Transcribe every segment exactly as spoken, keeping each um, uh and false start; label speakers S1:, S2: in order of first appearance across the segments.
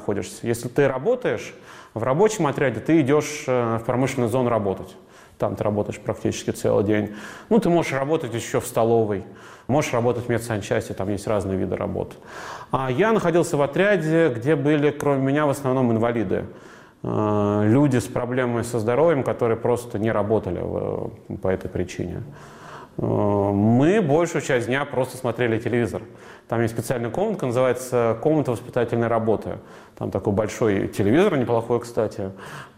S1: находишься. Если ты работаешь в рабочем отряде, ты идешь в промышленную зону работать. Там ты работаешь практически целый день. Ну, ты можешь работать еще в столовой, можешь работать в медсанчасти, там есть разные виды работ. А я находился в отряде, где были, кроме меня, в основном инвалиды. Люди с проблемами со здоровьем, которые просто не работали по этой причине. Мы большую часть дня просто смотрели телевизор. Там есть специальная комнатка, называется «Комната воспитательной работы». Там такой большой телевизор, неплохой, кстати.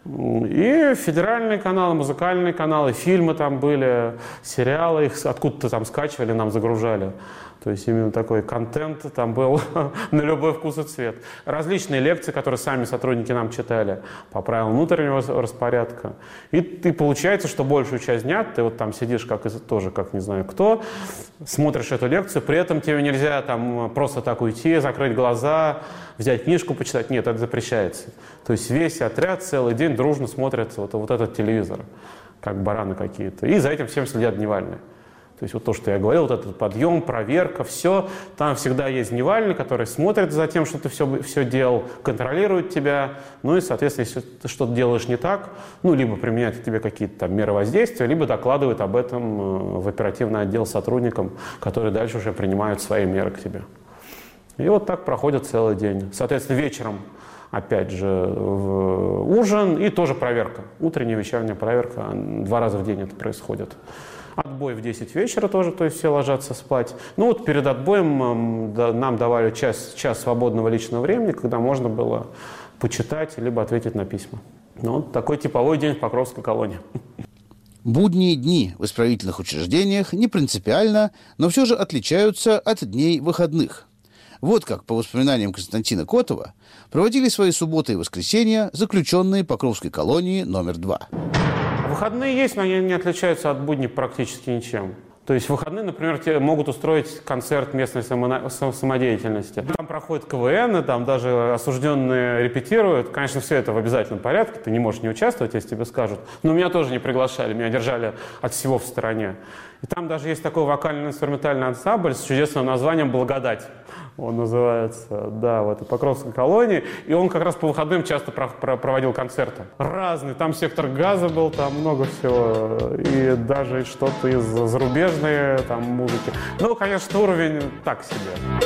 S1: И федеральные каналы, музыкальные каналы, фильмы там были, сериалы, их откуда-то там скачивали, нам загружали. То есть именно такой контент там был на любой вкус и цвет. Различные лекции, которые сами сотрудники нам читали по правилам внутреннего распорядка. И, и получается, что большую часть дня ты вот там сидишь как, тоже как не знаю кто, смотришь эту лекцию, при этом тебе нельзя там просто так уйти, закрыть глаза, взять книжку почитать. Нет, это запрещается. То есть весь отряд целый день дружно смотрит вот, вот этот телевизор, как бараны какие-то. И за этим всем следят дневальные. То есть вот то, что я говорил, вот этот подъем, проверка, все. Там всегда есть дневальный, который смотрит за тем, что ты все, все делал, контролирует тебя. Ну и, соответственно, если ты что-то делаешь не так, ну, либо применяет к тебе какие-то там меры воздействия, либо докладывает об этом в оперативный отдел сотрудникам, которые дальше уже принимают свои меры к тебе. И вот так проходит целый день. Соответственно, вечером, опять же, ужин и тоже проверка. Утренняя, вечерняя проверка. Два раза в день это происходит. Отбой в десять вечера тоже, то есть все ложатся спать. Ну вот перед отбоем нам давали час, час свободного личного времени, когда можно было почитать, либо ответить на письма. Ну, вот такой типовой день в Покровской колонии.
S2: Будние дни в исправительных учреждениях не принципиально, но все же отличаются от дней выходных. Вот как, по воспоминаниям Константина Котова, проводили свои субботы и воскресенья заключенные Покровской колонии номер два.
S1: Выходные есть, но они не отличаются от будней практически ничем. То есть в выходные, например, тебе могут устроить концерт местной само- самодеятельности. Там проходит КВН, там даже осужденные репетируют. Конечно, все это в обязательном порядке, ты не можешь не участвовать, если тебе скажут. Но меня тоже не приглашали, меня держали от всего в стороне. И там даже есть такой вокально-инструментальный ансамбль с чудесным названием «Благодать». Он называется, да, в этой Покровской колонии. И он как раз по выходным часто про- про- проводил концерты. Разные. Там «Сектор газа» был, там много всего. И даже что-то из зарубежной там музыки. Ну, конечно, уровень так себе.